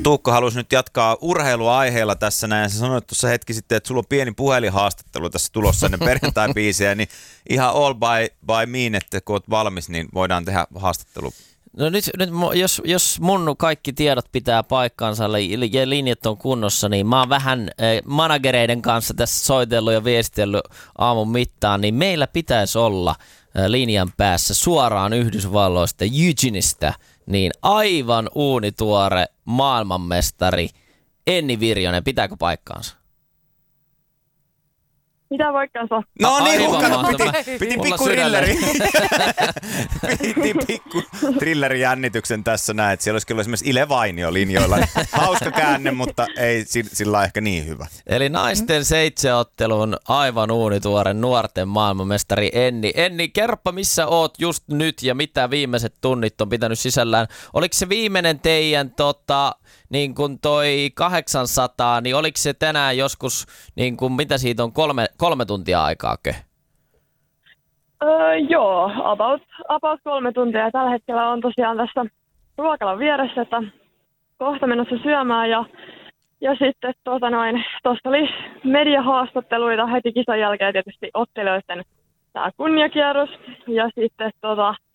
Tuukka halusi nyt jatkaa urheiluaiheella tässä näin. Sä sanoit tuossa hetki sitten, että sulla on pieni puhelinhaastattelu tässä tulossa ennen perjantai-biisejä, niin ihan all by me, että kun oot valmis, niin voidaan tehdä haastattelu. No nyt jos mun kaikki tiedot pitää paikkaansa ja linjat on kunnossa, niin mä oon vähän managereiden kanssa tässä soitellut ja viestitellyt aamun mittaan, niin meillä pitäisi olla linjan päässä suoraan Yhdysvalloista, Eugeneista, niin aivan uunituore maailmanmestari Enni Virjonen. Pitääkö paikkaansa? Mitä paikkansa? No niin, piti pikku thrillerin jännityksen tässä näin, että siellä olisi kyllä esimerkiksi Ile Vainio linjoilla. Hauska käänne, mutta ei sillä ehkä niin hyvä. Eli naisten seitseottelun aivan uunituore nuorten maailmanmestari Enni. Enni, kerropa missä oot just nyt ja mitä viimeiset tunnit on pitänyt sisällään. Oliko se viimeinen teidän niin kuin toi 800, niin oliko se tänään joskus, niin kuin, mitä siitä on, 3 tuntia aikaakö? Joo, about 3 tuntia. Tällä hetkellä on tosiaan tässä ruokalan vieressä, että kohta menossa syömään ja sitten tuossa oli mediahaastatteluita heti kisan jälkeen tietysti ottelijoiden tämä kunniakierros ja sitten